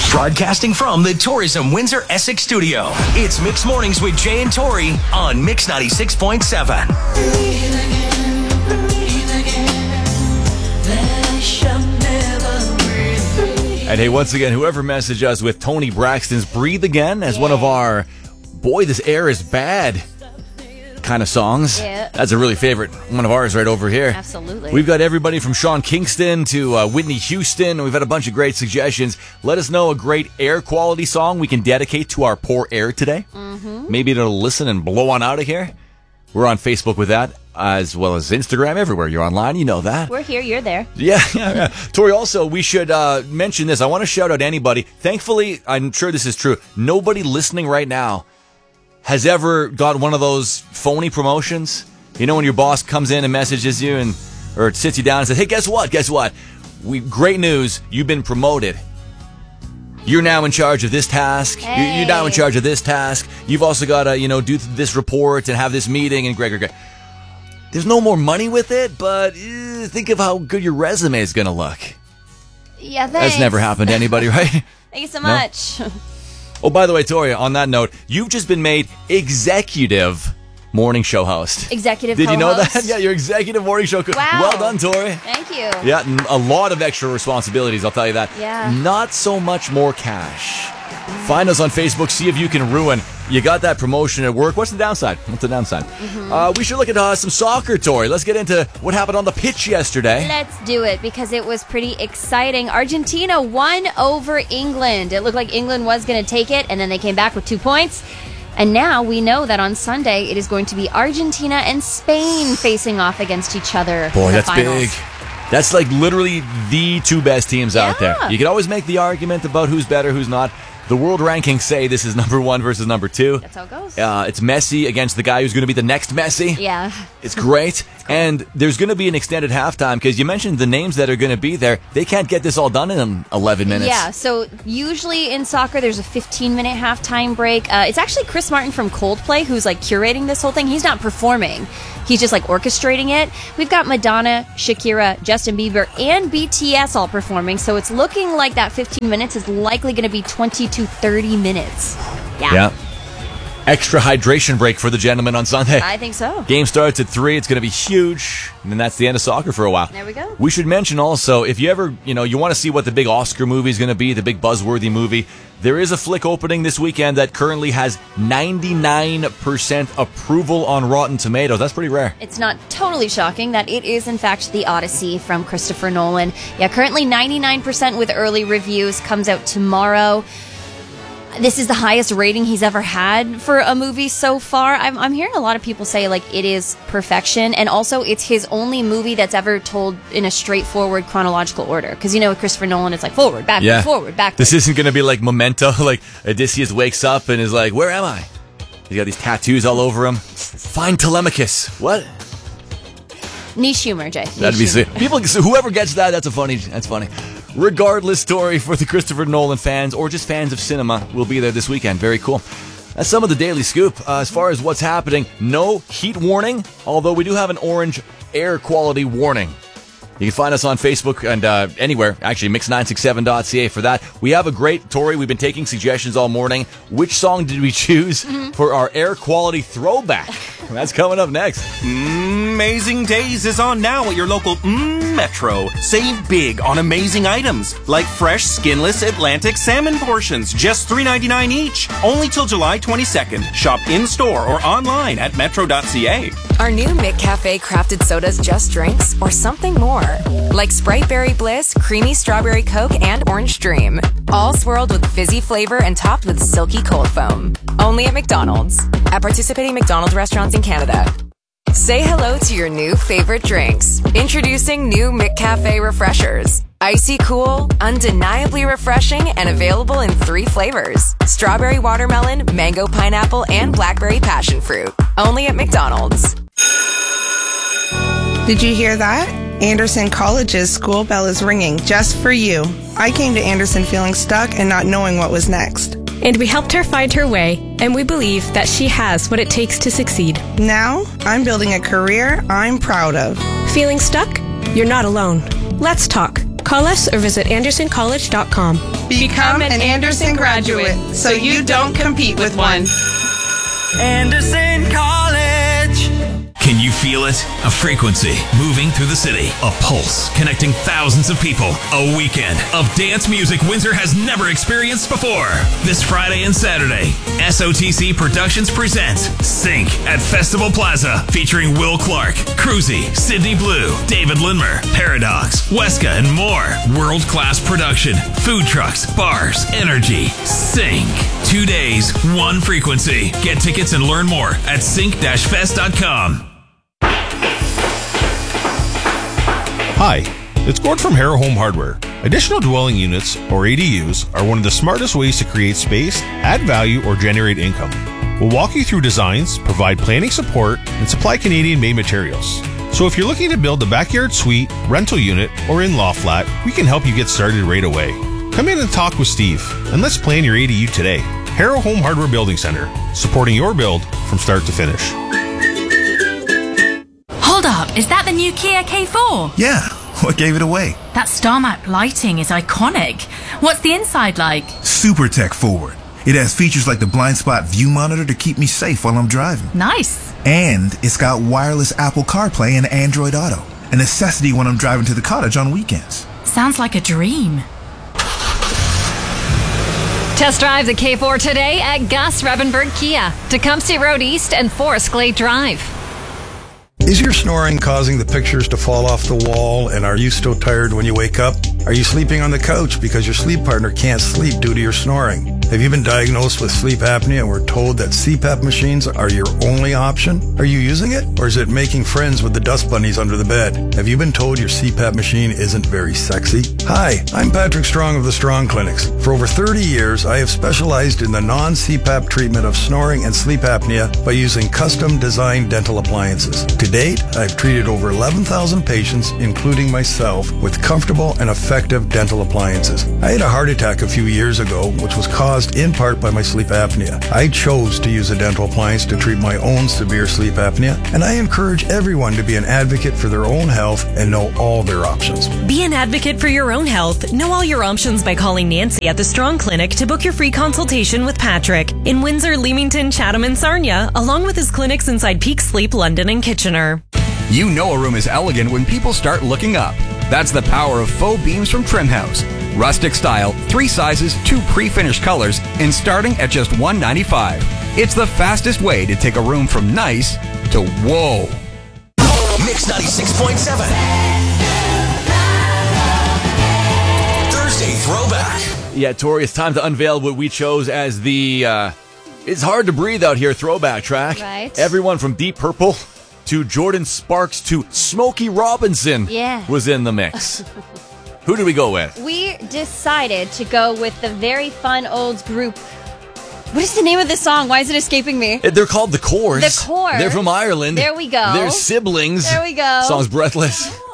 Broadcasting from the Tourism Windsor Essex studio, it's Mix Mornings with Jay and Tori on Mix 96.7. And hey, once again, whoever messaged us with Tony Braxton's Breathe Again as one of our Boy, This Air is Bad kind of songs. Yeah. That's a really favorite. One of ours right over here. Absolutely. We've got everybody from Sean Kingston to Whitney Houston. We've had a bunch of great suggestions. Let us know a great air quality song we can dedicate to our poor air today. Mm-hmm. Maybe it'll listen and blow on out of here. We're on Facebook with that, as well as Instagram. Everywhere you're online, you know that. We're here, you're there. Yeah. Tori, also, we should mention this. I want to shout out anybody. Thankfully, I'm sure this is true. Nobody listening right now has ever got one of those phony promotions. You know when your boss comes in and messages you or sits you down and says, hey, guess what? Great news. You've been promoted. You're now in charge of this task. Hey. You're now in charge of this task. You've also got to, do this report and have this meeting and great. There's no more money with it, but think of how good your resume is going to look. Yeah, thanks. That's never happened to anybody, right? Thank you so much. Oh, by the way, Tori, on that note, you've just been made executive morning show host. Executive Did you know co-host? that? Yeah, you're executive morning show host. Wow. Well done, Tori. Thank you. Yeah, a lot of extra responsibilities, I'll tell you that. Yeah. Not so much more cash. Find us on Facebook, see if you can ruin. You got that promotion at work. What's the downside? Mm-hmm. We should look at some soccer, Tori. Let's get into what happened on the pitch yesterday. Let's do it because it was pretty exciting. Argentina won over England. It looked like England was going to take it, and then they came back with 2 points. And now we know that on Sunday it is going to be Argentina and Spain facing off against each other. Boy, in the that's finals. big. That's like literally the two best teams out there. Yeah. You can always make the argument about who's better, who's not. The world rankings say this is number 1 versus number 2. That's how it goes. It's Messi against the guy who's going to be the next Messi. Yeah. It's great. And there's going to be an extended halftime because you mentioned the names that are going to be there. They can't get this all done in 11 minutes. Yeah, so usually in soccer there's a 15-minute halftime break. It's actually Chris Martin from Coldplay who's like curating this whole thing. He's not performing. He's just like orchestrating it. We've got Madonna, Shakira, Justin Bieber, and BTS all performing. So it's looking like that 15 minutes is likely going to be 20 to 30 minutes. Yeah. Extra hydration break for the gentlemen on Sunday. I think so. Game starts at 3. It's going to be huge. And then that's the end of soccer for a while. There we go. We should mention also, if you ever, you want to see what the big Oscar movie is going to be, the big buzzworthy movie, there is a flick opening this weekend that currently has 99% approval on Rotten Tomatoes. That's pretty rare. It's not totally shocking that it is, in fact, The Odyssey from Christopher Nolan. Yeah, currently 99% with early reviews. Comes out tomorrow. This is the highest rating he's ever had for a movie so far. I'm hearing a lot of people say, like, it is perfection. And also, it's his only movie that's ever told in a straightforward chronological order. Because, with Christopher Nolan, it's like forward, backward, forward, backward. This isn't going to be like Memento, like Odysseus wakes up and is like, where am I? He's got these tattoos all over him. Find Telemachus. What? Niche humor, Jay. That'd be sick. Whoever gets that, that's funny. Regardless, story for the Christopher Nolan fans or just fans of cinema will be there this weekend. Very cool. That's some of the Daily Scoop. As far as what's happening, no heat warning, although we do have an orange air quality warning. You can find us on Facebook and anywhere, actually, mix967.ca for that. We have a great, Tori, we've been taking suggestions all morning. Which song did we choose for our air quality throwback? That's coming up next. Amazing Days is on now at your local Metro. Save big on amazing items like fresh, skinless Atlantic salmon portions, just $3.99 each. Only till July 22nd. Shop in-store or online at metro.ca. Are new McCafe crafted sodas just drinks or something more? Like Sprite Berry Bliss, Creamy Strawberry Coke, and Orange Dream. All swirled with fizzy flavor and topped with silky cold foam. Only at McDonald's. At participating McDonald's restaurants in Canada. Say hello to your new favorite drinks. Introducing new McCafe Refreshers. Icy cool, undeniably refreshing, and available in 3 flavors. Strawberry watermelon, mango pineapple, and blackberry passion fruit. Only at McDonald's. Did you hear that? Anderson College's school bell is ringing just for you. I came to Anderson feeling stuck and not knowing what was next. And we helped her find her way, and we believe that she has what it takes to succeed. Now, I'm building a career I'm proud of. Feeling stuck? You're not alone. Let's talk. Call us or visit andersoncollege.com. Become an Anderson graduate so you don't compete with one. Anderson College. Can you feel it? A frequency moving through the city. A pulse connecting thousands of people. A weekend of dance music Windsor has never experienced before. This Friday and Saturday, SOTC Productions presents Sync at Festival Plaza, featuring Will Clark, Cruzy, Sydney Blue, David Lindmer, Paradox, Weska, and more. World-class production, food trucks, bars, energy. Sync. 2 days, one frequency. Get tickets and learn more at sync-fest.com. Hi, it's Gord from Harrow Home Hardware. Additional dwelling units, or ADUs, are one of the smartest ways to create space, add value, or generate income. We'll walk you through designs, provide planning support, and supply Canadian-made materials. So if you're looking to build a backyard suite, rental unit, or in-law flat, we can help you get started right away. Come in and talk with Steve, and let's plan your ADU today. Harrow Home Hardware Building Center, supporting your build from start to finish. Hold up, is that the new Kia K4? Yeah, what gave it away? That star map lighting is iconic. What's the inside like? Super tech forward. It has features like the blind spot view monitor to keep me safe while I'm driving. Nice. And it's got wireless Apple CarPlay and Android Auto, a necessity when I'm driving to the cottage on weekends. Sounds like a dream. Test drive the K4 today at Gus Revenberg Kia, Tecumseh Road East and Forest Glade Drive. Is your snoring causing the pictures to fall off the wall, and are you still tired when you wake up? Are you sleeping on the couch because your sleep partner can't sleep due to your snoring? Have you been diagnosed with sleep apnea and were told that CPAP machines are your only option? Are you using it, or is it making friends with the dust bunnies under the bed? Have you been told your CPAP machine isn't very sexy? Hi, I'm Patrick Strong of the Strong Clinics. For over 30 years, I have specialized in the non-CPAP treatment of snoring and sleep apnea by using custom-designed dental appliances. To date, I've treated over 11,000 patients, including myself, with comfortable and effective dental appliances. I had a heart attack a few years ago, which was caused in part by my sleep apnea. I chose to use a dental appliance to treat my own severe sleep apnea, and I encourage everyone to be an advocate for their own health and know all their options. Be an advocate for your own health. Know all your options by calling Nancy at the Strong Clinic to book your free consultation with Patrick in Windsor, Leamington, Chatham, and Sarnia, along with his clinics inside Peak Sleep, London, and Kitchener. You know a room is elegant when people start looking up. That's the power of faux beams from Trimhouse. Rustic style, 3 sizes, 2 pre-finished colors, and starting at just $195. It's the fastest way to take a room from nice to whoa. Mix 96.7. Thursday Throwback. Yeah, Tori, it's time to unveil what we chose as the It's Hard to Breathe Out Here throwback track. Right. Everyone from Deep Purple to Jordan Sparks to Smokey Robinson was in the mix. Who did we go with? We decided to go with the very fun old group. What is the name of this song? Why is it escaping me? They're called The Corrs. The Corrs. They're from Ireland. There we go. They're siblings. There we go. Song's Breathless.